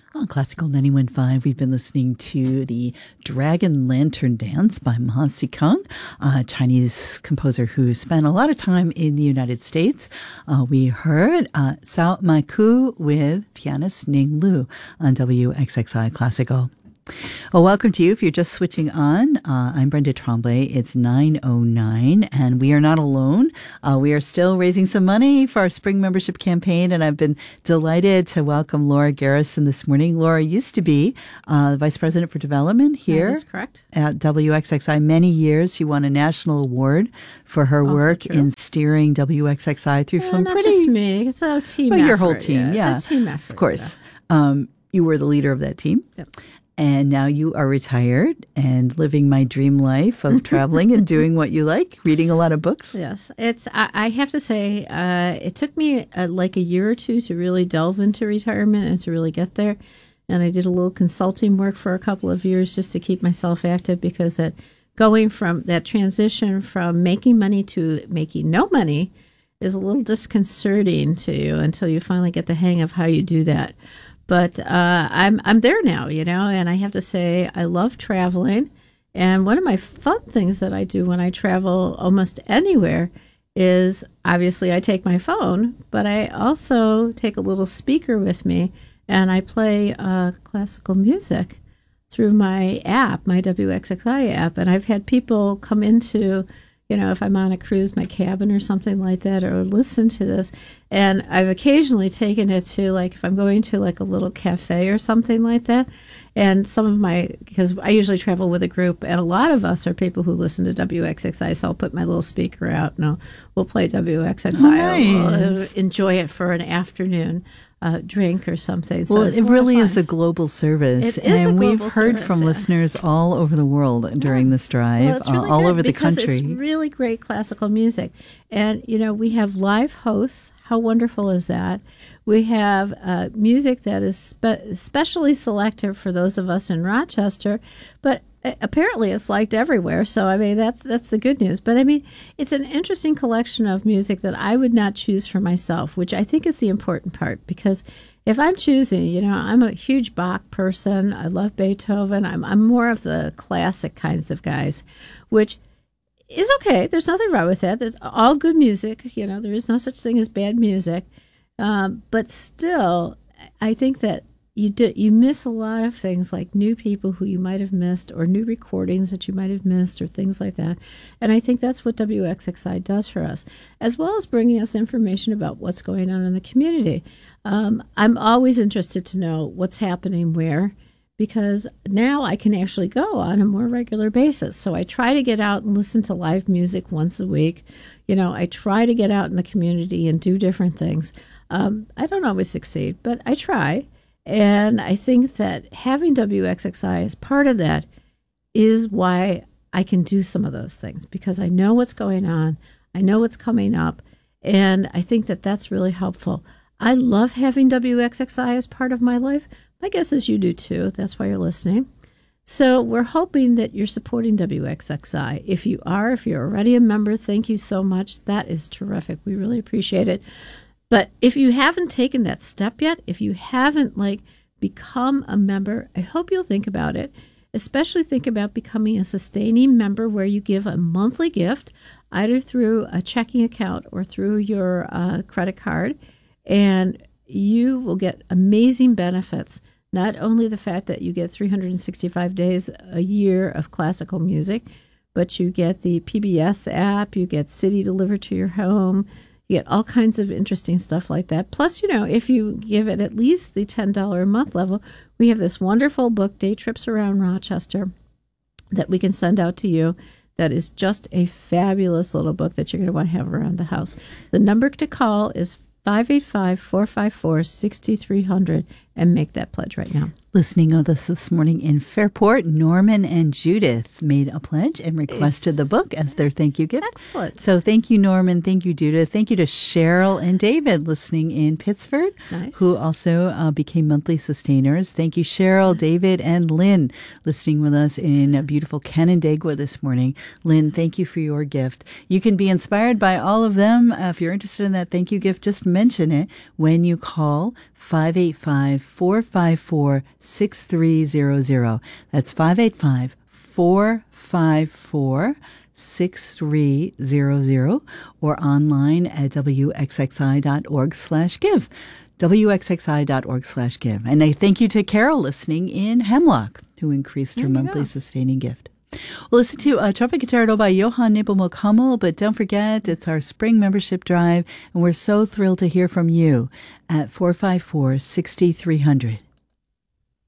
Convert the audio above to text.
On Classical 91.5, we've been listening to the Dragon Lantern Dance by Ma Xikang, a Chinese composer who spent a lot of time in the United States. We heard Sao Mai Ku with pianist Ning Lu on WXXI Classical. Well, welcome to you. If you're just switching on, I'm Brenda Tremblay. It's 9:09, and we are not alone. We are still raising some money for our spring membership campaign, and I've been delighted to welcome Laura Garrison this morning. Laura used to be the Vice President for Development here. That is correct. At WXXI. Many years. She won a national award for her work in steering WXXI through some not pretty... just me. It's a team effort. Your whole team, yeah. It's a team effort. Of course. Yeah. You were the leader of that team. Yep. And now you are retired and living my dream life of traveling and doing what you like, reading a lot of books. Yes. I have to say, it took me like a year or two to really delve into retirement and to really get there. And I did a little consulting work for a couple of years just to keep myself active, because going from that transition from making money to making no money is a little disconcerting to you until you finally get the hang of how you do that. But I'm there now, and I have to say I love traveling. And one of my fun things that I do when I travel almost anywhere is, obviously, I take my phone, but I also take a little speaker with me, and I play classical music through my app, my WXXI app. And I've had people come into, if I'm on a cruise, my cabin or something like that, or listen to this. And I've occasionally taken it to, like, if I'm going to like a little cafe or something like that. And because I usually travel with a group, and a lot of us are people who listen to WXXI, so I'll put my little speaker out and we'll play WXXI. Oh, nice. I'll enjoy it for an afternoon drink or something. Well, it really is a global service. It is and a global we've heard service, from listeners all over the world during this drive, well, it's really all good over the country. It's really great classical music. And, we have live hosts. How wonderful is that? We have music that is specially selected for those of us in Rochester, but apparently it's liked everywhere. So, that's the good news. But, it's an interesting collection of music that I would not choose for myself, which I think is the important part, because if I'm choosing, I'm a huge Bach person. I love Beethoven. I'm more of the classic kinds of guys, which is okay. There's nothing wrong with that. There's all good music. There is no such thing as bad music. But still, I think that you miss a lot of things, like new people who you might have missed, or new recordings that you might have missed, or things like that. And I think that's what WXXI does for us, as well as bringing us information about what's going on in the community. I'm always interested to know what's happening where, because now I can actually go on a more regular basis. So I try to get out and listen to live music once a week. I try to get out in the community and do different things. I don't always succeed, but I try. And I think that having WXXI as part of that is why I can do some of those things, because I know what's going on. I know what's coming up. And I think that that's really helpful. I love having WXXI as part of my life. My guess is you do too. That's why you're listening. So we're hoping that you're supporting WXXI. If you're already a member, thank you so much. That is terrific. We really appreciate it. But if you haven't taken that step yet, if you haven't become a member, I hope you'll think about it. Especially think about becoming a sustaining member, where you give a monthly gift, either through a checking account or through your credit card, and you will get amazing benefits. Not only the fact that you get 365 days a year of classical music, but you get the PBS app, you get CD delivered to your home, you get all kinds of interesting stuff like that. Plus, if you give it at least the $10 a month level, we have this wonderful book, Day Trips Around Rochester, that we can send out to you. That is just a fabulous little book that you're going to want to have around the house. The number to call is 585-454-6300 and make that pledge right now. Listening with us this morning in Fairport, Norman and Judith made a pledge and requested the book as their thank you gift. Excellent. So thank you, Norman. Thank you, Judith. Thank you to Cheryl and David listening in Pittsford, who also became monthly sustainers. Thank you, Cheryl, David, and Lynn listening with us in beautiful Canandaigua this morning. Lynn, thank you for your gift. You can be inspired by all of them. If you're interested in that thank you gift, just mention it when you call 585-454-6300. That's 585-454-6300, or online at wxxi.org/give. wxxi.org/give. And I thank you to Carol listening in Hemlock, who increased her monthly sustaining gift. We'll listen to Trumpet Concerto by Johann Nepomuk Hummel, but don't forget, it's our spring membership drive, and we're so thrilled to hear from you at 454-6300.